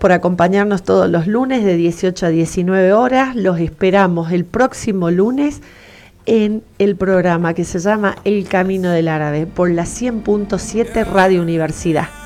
por acompañarnos todos los lunes de 18 a 19 horas. Los esperamos el próximo lunes en el programa que se llama El Camino del Árabe por la 100.7 Radio Universidad.